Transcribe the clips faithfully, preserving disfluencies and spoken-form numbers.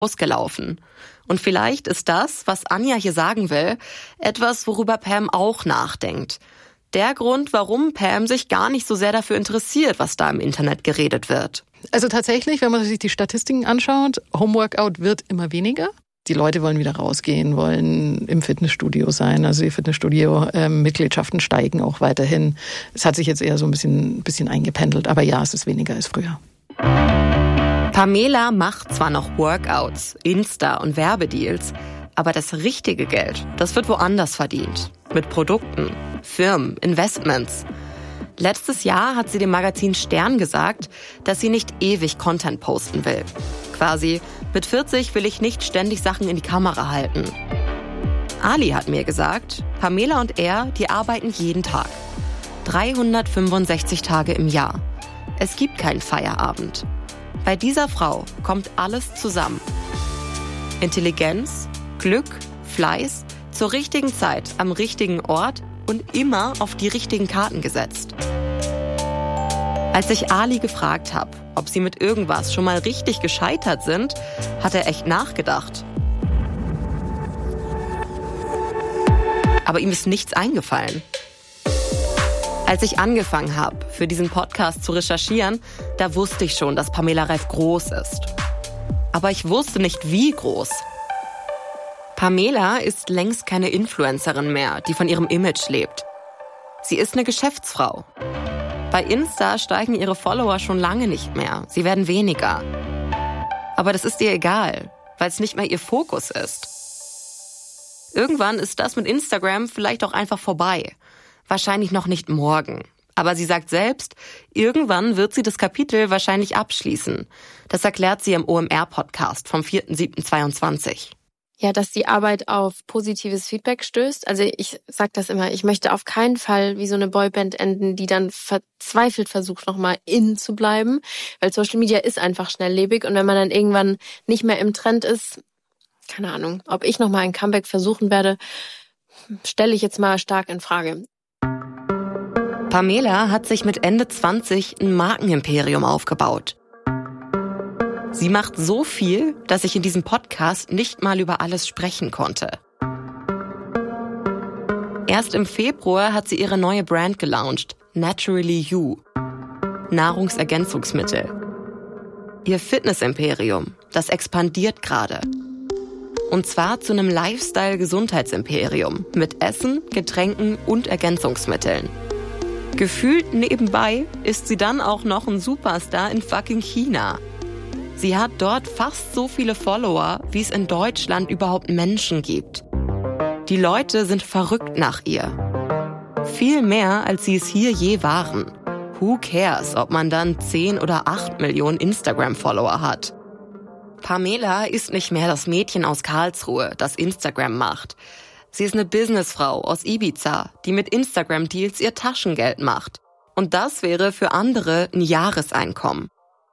ausgelaufen. Und vielleicht ist das, was Anja hier sagen will, etwas, worüber Pam auch nachdenkt. Der Grund, warum Pam sich gar nicht so sehr dafür interessiert, was da im Internet geredet wird. Also tatsächlich, wenn man sich die Statistiken anschaut, Homeworkout wird immer weniger. Die Leute wollen wieder rausgehen, wollen im Fitnessstudio sein. Also die Fitnessstudio-Mitgliedschaften steigen auch weiterhin. Es hat sich jetzt eher so ein bisschen, bisschen eingependelt. Aber ja, es ist weniger als früher. Pamela macht zwar noch Workouts, Insta- und Werbedeals, aber das richtige Geld, das wird woanders verdient. Mit Produkten, Firmen, Investments. Letztes Jahr hat sie dem Magazin Stern gesagt, dass sie nicht ewig Content posten will. Quasi, mit vierzig will ich nicht ständig Sachen in die Kamera halten. Ali hat mir gesagt, Pamela und er, die arbeiten jeden Tag. dreihundertfünfundsechzig Tage im Jahr. Es gibt keinen Feierabend. Bei dieser Frau kommt alles zusammen. Intelligenz, Glück, Fleiß, zur richtigen Zeit, am richtigen Ort und immer auf die richtigen Karten gesetzt. Als ich Ali gefragt habe, ob sie mit irgendwas schon mal richtig gescheitert sind, hat er echt nachgedacht. Aber ihm ist nichts eingefallen. Als ich angefangen habe, für diesen Podcast zu recherchieren, da wusste ich schon, dass Pamela Reif groß ist. Aber ich wusste nicht, wie groß. Pamela ist längst keine Influencerin mehr, die von ihrem Image lebt. Sie ist eine Geschäftsfrau. Bei Insta steigen ihre Follower schon lange nicht mehr. Sie werden weniger. Aber das ist ihr egal, weil es nicht mehr ihr Fokus ist. Irgendwann ist das mit Instagram vielleicht auch einfach vorbei. Wahrscheinlich noch nicht morgen. Aber sie sagt selbst, irgendwann wird sie das Kapitel wahrscheinlich abschließen. Das erklärt sie im O M R-Podcast vom vierten siebten zweiundzwanzig. Ja, dass die Arbeit auf positives Feedback stößt. Also ich sag das immer, ich möchte auf keinen Fall wie so eine Boyband enden, die dann verzweifelt versucht, nochmal in zu bleiben. Weil Social Media ist einfach schnelllebig und wenn man dann irgendwann nicht mehr im Trend ist, keine Ahnung, ob ich nochmal ein Comeback versuchen werde, stelle ich jetzt mal stark in Frage. Pamela hat sich mit Ende zwanzig ein Markenimperium aufgebaut. Sie macht so viel, dass ich in diesem Podcast nicht mal über alles sprechen konnte. Erst im Februar hat sie ihre neue Brand gelauncht, Naturally You. Nahrungsergänzungsmittel. Ihr Fitnessimperium, das expandiert gerade. Und zwar zu einem Lifestyle-Gesundheitsimperium mit Essen, Getränken und Ergänzungsmitteln. Gefühlt nebenbei ist sie dann auch noch ein Superstar in fucking China. Sie hat dort fast so viele Follower, wie es in Deutschland überhaupt Menschen gibt. Die Leute sind verrückt nach ihr. Viel mehr, als sie es hier je waren. Who cares, ob man dann zehn oder acht Millionen Instagram-Follower hat? Pamela ist nicht mehr das Mädchen aus Karlsruhe, das Instagram macht. Sie ist eine Businessfrau aus Ibiza, die mit Instagram-Deals ihr Taschengeld macht. Und das wäre für andere ein Jahreseinkommen.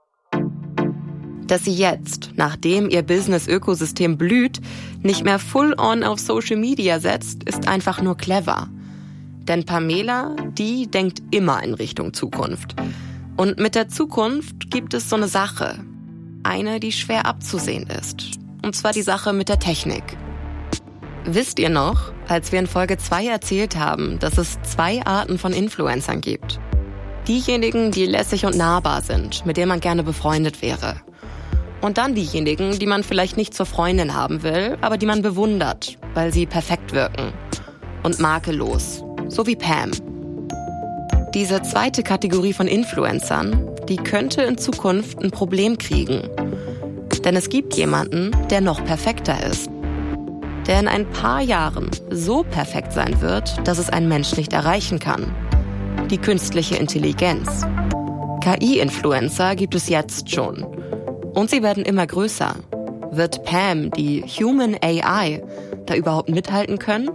Dass sie jetzt, nachdem ihr Business-Ökosystem blüht, nicht mehr full-on auf Social Media setzt, ist einfach nur clever. Denn Pamela, die denkt immer in Richtung Zukunft. Und mit der Zukunft gibt es so eine Sache. Eine, die schwer abzusehen ist. Und zwar die Sache mit der Technik. Wisst ihr noch, als wir in Folge zwei erzählt haben, dass es zwei Arten von Influencern gibt? Diejenigen, die lässig und nahbar sind, mit denen man gerne befreundet wäre. Und dann diejenigen, die man vielleicht nicht zur Freundin haben will, aber die man bewundert, weil sie perfekt wirken. Und makellos. So wie Pam. Diese zweite Kategorie von Influencern, die könnte in Zukunft ein Problem kriegen. Denn es gibt jemanden, der noch perfekter ist. Der in ein paar Jahren so perfekt sein wird, dass es ein Mensch nicht erreichen kann. Die künstliche Intelligenz. K I-Influencer gibt es jetzt schon. Und sie werden immer größer. Wird Pam, die Human A I, da überhaupt mithalten können?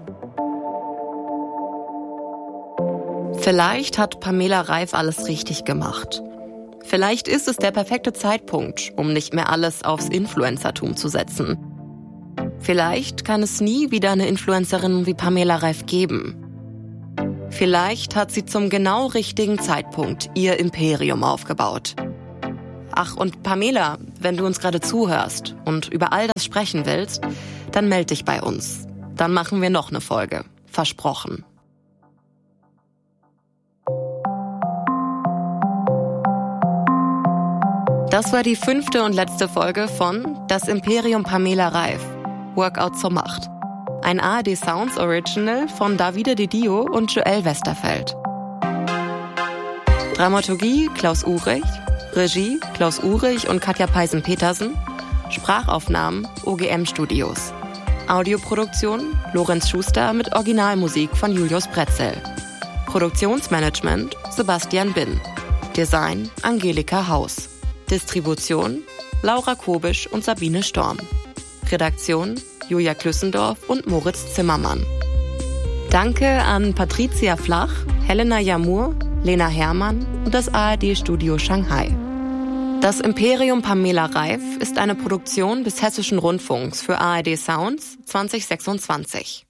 Vielleicht hat Pamela Reif alles richtig gemacht. Vielleicht ist es der perfekte Zeitpunkt, um nicht mehr alles aufs Influencertum zu setzen. Vielleicht kann es nie wieder eine Influencerin wie Pamela Reif geben. Vielleicht hat sie zum genau richtigen Zeitpunkt ihr Imperium aufgebaut. Ach, und Pamela, wenn du uns gerade zuhörst und über all das sprechen willst, dann meld dich bei uns. Dann machen wir noch eine Folge. Versprochen. Das war die fünfte und letzte Folge von Das Imperium Pamela Reif. Workout zur Macht. Ein A R D Sounds Original von Davide Di Dio und Joel Westerfeld. Dramaturgie Klaus Uhrig, Regie Klaus Uhrig und Katja Peisen-Petersen, Sprachaufnahmen O G M Studios. Audioproduktion Lorenz Schuster mit Originalmusik von Julius Pretzel. Produktionsmanagement Sebastian Bin. Design Angelika Haus. Distribution Laura Kobisch und Sabine Storm. Redaktion Julia Klüssendorf und Moritz Zimmermann. Danke an Patricia Flach, Helena Jamur, Lena Herrmann und das A R D-Studio Shanghai. Das Imperium Pamela Reif ist eine Produktion des Hessischen Rundfunks für A R D Sounds zwanzig sechsundzwanzig.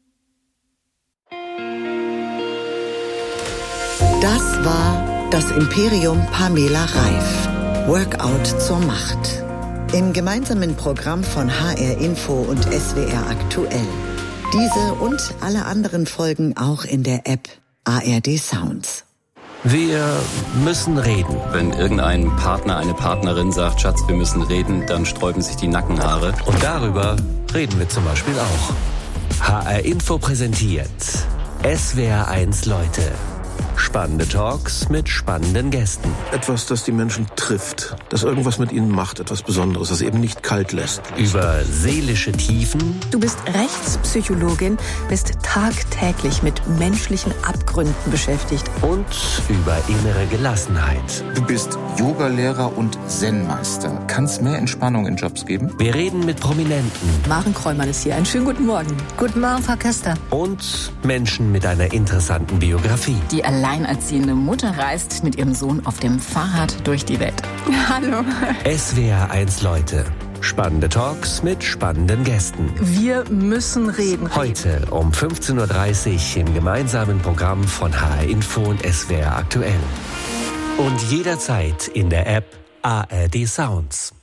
Das war das Imperium Pamela Reif. Workout zur Macht. Im gemeinsamen Programm von H R Info und S W R Aktuell. Diese und alle anderen Folgen auch in der App A R D Sounds. Wir müssen reden. Wenn irgendein Partner, eine Partnerin sagt, Schatz, wir müssen reden, dann sträuben sich die Nackenhaare. Und darüber reden wir zum Beispiel auch. H R Info präsentiert S W R eins Leute. Spannende Talks mit spannenden Gästen. Etwas, das die Menschen trifft, das irgendwas mit ihnen macht, etwas Besonderes, das eben nicht kalt lässt. Über seelische Tiefen. Du bist Rechtspsychologin, bist tagtäglich mit menschlichen Abgründen beschäftigt. Und über innere Gelassenheit. Du bist Yogalehrer und Zen-Meister. Kann es mehr Entspannung in Jobs geben? Wir reden mit Prominenten. Maren Kräumann ist hier. Einen schönen guten Morgen. Guten Morgen, Frau Köster. Und Menschen mit einer interessanten Biografie. Die alleinerziehende Mutter reist mit ihrem Sohn auf dem Fahrrad durch die Welt. Hallo. S W R eins Leute. Spannende Talks mit spannenden Gästen. Wir müssen reden. Heute um fünfzehn Uhr dreißig im gemeinsamen Programm von H R Info und S W R Aktuell. Und jederzeit in der App A R D Sounds.